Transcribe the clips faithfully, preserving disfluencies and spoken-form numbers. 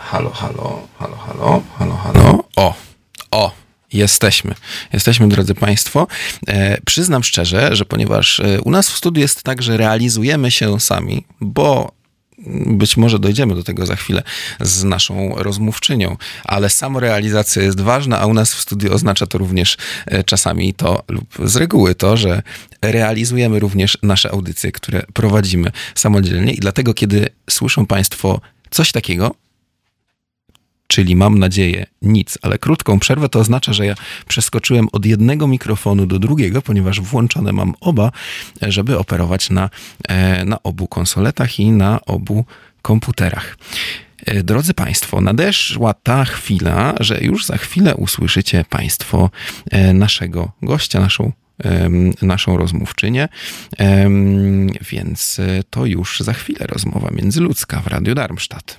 Halo, halo, halo, halo, halo, halo. O, o, jesteśmy. Jesteśmy, drodzy Państwo. E, przyznam szczerze, że ponieważ e, u nas w studiu jest tak, że realizujemy się sami, bo być może dojdziemy do tego za chwilę z naszą rozmówczynią, ale samorealizacja jest ważna, a u nas w studiu oznacza to również e, czasami to lub z reguły to, że realizujemy również nasze audycje, które prowadzimy samodzielnie i dlatego, kiedy słyszą Państwo coś takiego, czyli mam nadzieję nic, ale krótką przerwę, to oznacza, że ja przeskoczyłem od jednego mikrofonu do drugiego, ponieważ włączone mam oba, żeby operować na, na obu konsoletach i na obu komputerach. Drodzy Państwo, nadeszła ta chwila, że już za chwilę usłyszycie Państwo naszego gościa, naszą naszą rozmówczynię, więc to już za chwilę rozmowa międzyludzka w Radiu Darmstadt.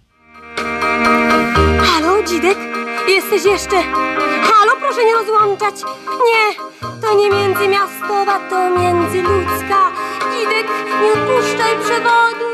Halo, Dzidek? Jesteś jeszcze? Halo, proszę nie rozłączać. Nie, to nie międzymiastowa, to międzyludzka. Dzidek, nie odpuszczaj przewodu.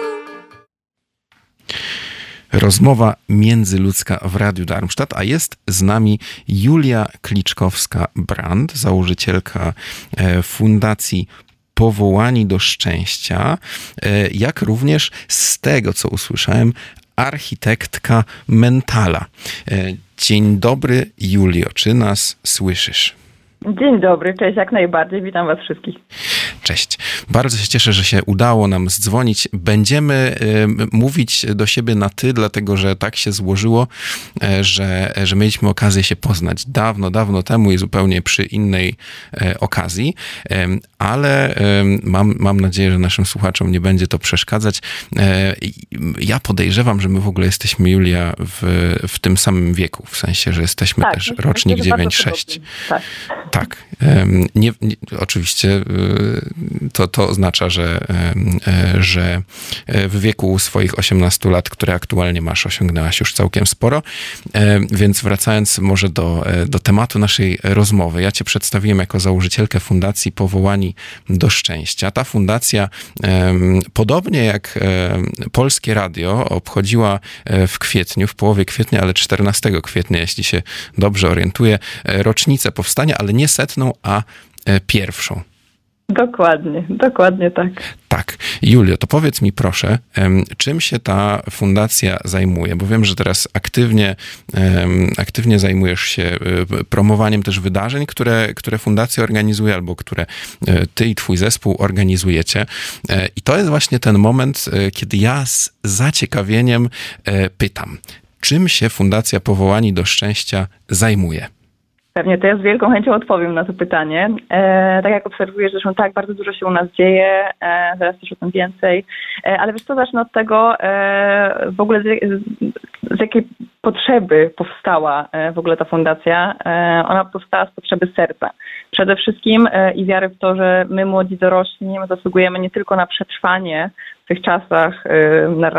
Rozmowa międzyludzka w Radiu Darmstadt, a jest z nami Julia Kliczkowska-Brand, założycielka Fundacji Powołani do Szczęścia, jak również z tego, co usłyszałem, architektka mentala. Dzień dobry, Julio, czy nas słyszysz? Dzień dobry, cześć, jak najbardziej, witam was wszystkich. Cześć. Bardzo się cieszę, że się udało nam zdzwonić. Będziemy y, mówić do siebie na ty, dlatego że tak się złożyło, y, że, że mieliśmy okazję się poznać dawno, dawno temu i zupełnie przy innej y, okazji, y, ale y, mam, mam nadzieję, że naszym słuchaczom nie będzie to przeszkadzać. Y, ja podejrzewam, że my w ogóle jesteśmy, Julia, w, w tym samym wieku, w sensie, że jesteśmy tak, też rocznik dziewięć sześć. Tak. Tak. Nie, nie, oczywiście to, to oznacza, że, że w wieku swoich osiemnastu lat, które aktualnie masz, osiągnęłaś już całkiem sporo. Więc wracając może do, do tematu naszej rozmowy. Ja cię przedstawiłem jako założycielkę Fundacji Powołani do Szczęścia. Ta fundacja, podobnie jak Polskie Radio, obchodziła w kwietniu, w połowie kwietnia, ale czternastego kwietnia, jeśli się dobrze orientuję, rocznicę powstania, ale nie setną, a pierwszą. Dokładnie, dokładnie tak. Tak. Julio, to powiedz mi proszę, czym się ta fundacja zajmuje? Bo wiem, że teraz aktywnie, aktywnie zajmujesz się promowaniem też wydarzeń, które, które fundacja organizuje albo które ty i twój zespół organizujecie. I to jest właśnie ten moment, kiedy ja z zaciekawieniem pytam, czym się Fundacja Powołani do Szczęścia zajmuje? Pewnie, to ja z wielką chęcią odpowiem na to pytanie. E, tak jak obserwujesz, zresztą tak, bardzo dużo się u nas dzieje, e, zaraz też o tym więcej, e, ale wiesz co, zacznę od tego, e, w ogóle z, z jakiej potrzeby powstała e, w ogóle ta fundacja. E, ona powstała z potrzeby serca. Przede wszystkim e, i wiary w to, że my, młodzi dorośli, zasługujemy nie tylko na przetrwanie w tych czasach e,